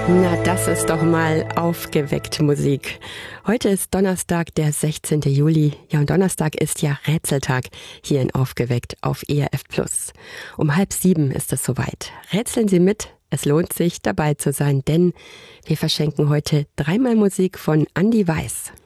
Na, das ist doch mal aufgeweckt Musik. Heute ist Donnerstag, der 16. Juli. Ja, und Donnerstag ist ja Rätseltag hier in Aufgeweckt auf ERF Plus. Um 6:30 ist es soweit. Rätseln Sie mit, es lohnt sich dabei zu sein, denn wir verschenken heute 3-mal Musik von Andy Weiß.